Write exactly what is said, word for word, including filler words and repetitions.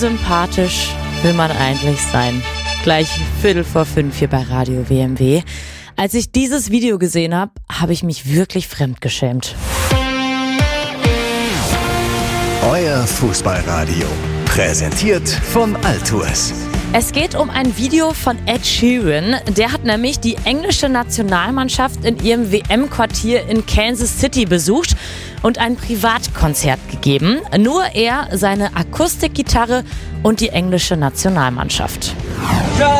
Sympathisch will man eigentlich sein. Gleich Viertel vor fünf hier bei Radio W M W. Als ich dieses Video gesehen habe, habe ich mich wirklich fremdgeschämt. Euer Fußballradio, präsentiert von Altours. Es geht um ein Video von Ed Sheeran. Der hat nämlich die englische Nationalmannschaft in ihrem W M-Quartier in Kansas City besucht und ein Privatkonzert gegeben. Nur er, seine Akustikgitarre und die englische Nationalmannschaft.